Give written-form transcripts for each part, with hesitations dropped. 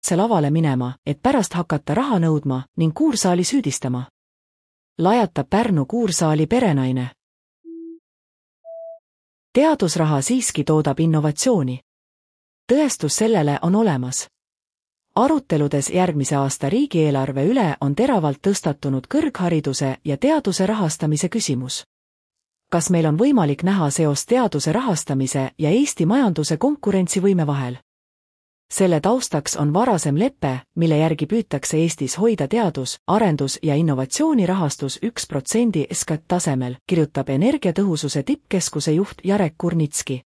lavale minema, et pärast hakata raha nõudma ning kuursaali süüdistama. Lajatab Pärnu kuursaali perenaine. Teadusraha siiski toodab innovatsiooni. Tõestus sellele on olemas. Aruteludes järgmise aasta riigieelarve üle on teravalt tõstatunud kõrghariduse ja teaduse rahastamise küsimus. Kas meil on võimalik näha seost teaduse rahastamise ja Eesti majanduse konkurentsivõime vahel? Selle taustaks on varasem lepe, mille järgi püütakse Eestis hoida teadus, arendus ja innovatsiooni rahastus 1% SKT tasemel, kirjutab energiatõhususe tippkeskuse juht Jarek Kurnitski.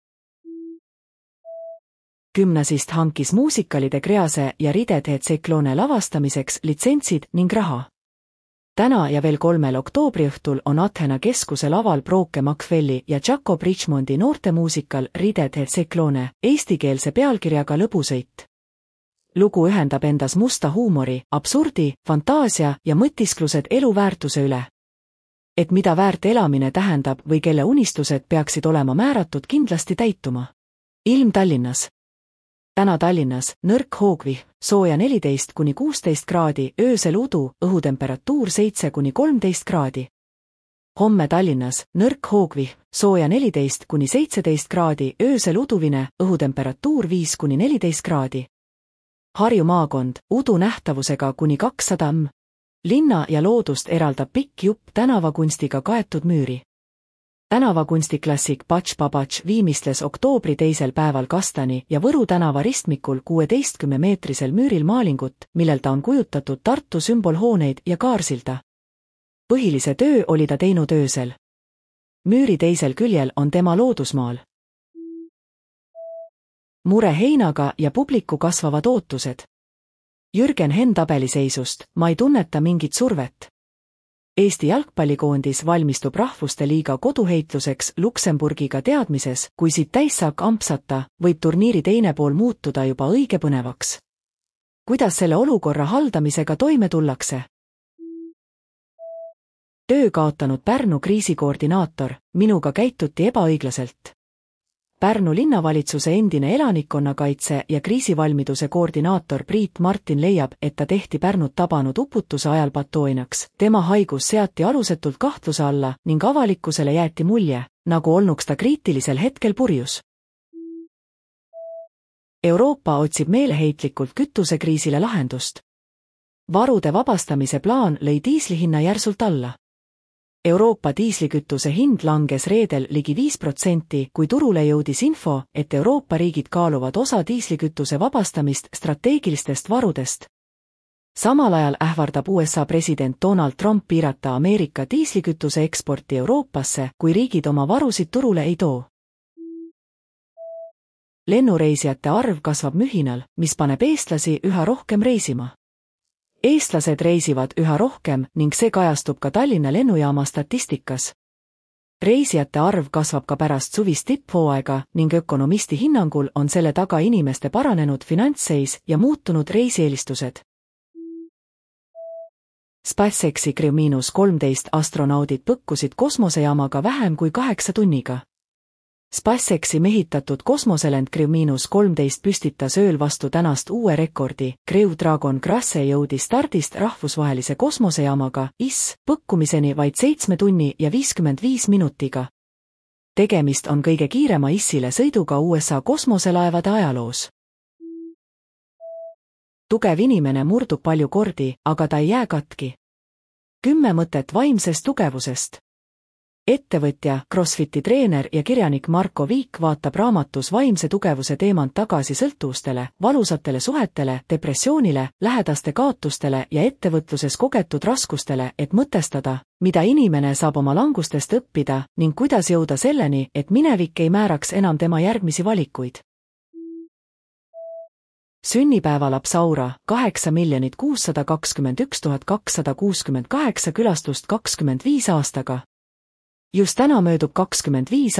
Gymnasist hankis muusikalide Krease ja Rided Cyclone lavastamiseks litsentsid ning raha. Täna ja veel 3. oktoobriõhtul on Athena keskuse laval Brooke Macfelli ja Jacob Richmondi noortemuusikal Rided Cyclone, eestikeelse pealkirjaga Lõbusõit. Lugu ühendab endas musta huumori, absurdi, fantaasia ja mõtisklused eluväärtuse üle. Et mida väärt elamine tähendab või kelle unistused peaksid olema määratud kindlasti täituma. Ilm Tallinnas. Täna Tallinnas, nõrk hoogvihm, sooja 14–16 kraadi, öösel udu, õhutemperatuur 7–13 kraadi. Homme Tallinnas, nõrk hoogvihm, sooja 14–17 kraadi, öösel uduvine, õhutemperatuur 5–14 kraadi. Harju maakond, udu nähtavusega kuni 200 m. Linna ja loodust eraldab pikk jupp tänavakunstiga kaetud müüri. Tänavakunstiklassik Patš Babatš viimistles oktoobri teisel päeval Kastani ja Võru tänava ristmikul 16-meetrisel müüril maalingut, millel ta on kujutatud Tartu sümbolhooneid ja kaarsilda. Põhilise töö oli ta teinud öösel. Müüri teisel küljel on tema loodusmaal. Mure heinaga ja publiku kasvavad ootused. Jürgen Henn tabeliseisust, ma ei tunneta mingit survet. Eesti jalgpallikoondis valmistub rahvuste liiga koduheitluseks Luksemburgiga teadmises, kui siit täis saab ampsata, võib turniiri teine pool muutuda juba õige põnevaks. Kuidas selle olukorra haldamisega toime tullakse? Töö kaotanud Pärnu kriisikoordinaator, minuga käituti ebaõiglaselt. Pärnu linnavalitsuse endine elanikkonnakaitse ja kriisivalmiduse koordinaator Priit Martin leiab, et ta tehti Pärnut tabanud uputuse ajal patooinaks. Tema haigus seati alusetult kahtluse alla ning avalikkusele jäeti mulje, nagu olnuks ta kriitilisel hetkel purjus. Euroopa otsib meeleheitlikult kütusekriisile lahendust. Varude vabastamise plaan lõi diislihinna järsult alla. Euroopa diislikütuse hind langes reedel ligi 5%, kui turule jõudis info, et Euroopa riigid kaaluvad osa diislikütuse vabastamist strateegilistest varudest. Samal ajal ähvardab USA president Donald Trump piirata Ameerika diislikütuse eksporti Euroopasse, kui riigid oma varusid turule ei too. Lennureisijate arv kasvab mühinal, mis paneb eestlasi üha rohkem reisima. Eestlased reisivad üha rohkem ning see kajastub ka Tallinna lennujaama statistikas. Reisijate arv kasvab ka pärast suvist tipphooaega ning ökonomisti hinnangul on selle taga inimeste paranenud finantsseis ja muutunud reisieelistused. SpaceXi Crew-13 astronaudid põkkusid kosmosejaamaga vähem kui 8 tunniga. SpaceXi mehitatud kosmoselend Crew-13 püstitas ööl vastu tänast uue rekordi. Crew Dragon Grasse jõudis stardist rahvusvahelise kosmosejaamaga IS põkkumiseni vaid 7 tunni ja 55 minutiga. Tegemist on kõige kiirema IS-ile sõiduga USA kosmoselaevade ajaloos. Tugev inimene murdub palju kordi, aga ta ei jää katki. 10 mõtet vaimsest tugevusest. Ettevõtja, CrossFiti treener ja kirjanik Marko Viik vaatab raamatus vaimse tugevuse teemant tagasi sõltuvustele, valusatele suhetele, depressioonile, lähedaste kaotustele ja ettevõtluses kogetud raskustele, et mõtestada, mida inimene saab oma langustest õppida ning kuidas jõuda selleni, et minevik ei määraks enam tema järgmisi valikuid. Sünnipäevalaps Aura, 8 621 268 külastust 25 aastaga. Just täna möödub 25